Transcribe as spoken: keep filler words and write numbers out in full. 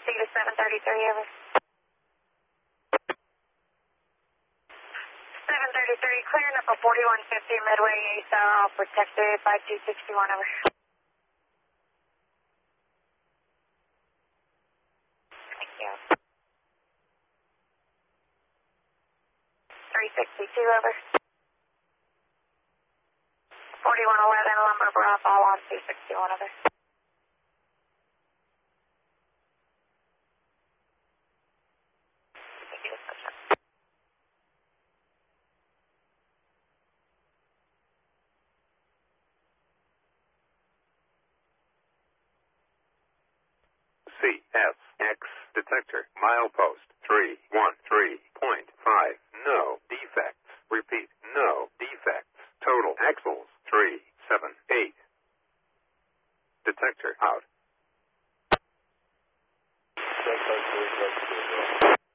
proceed to seven thirty-three, over. seven thirty-three, clearing up a forty-one fifty Midway East, uh, protected by two sixty-one, over. Thank you. three sixty-two, over. forty-one eleven, Lumber Bravo, on two sixty-one, over. C S X detector, milepost three one three point five, no defects. Repeat, no defects. Total axles three seven eight. Detector out. Detector,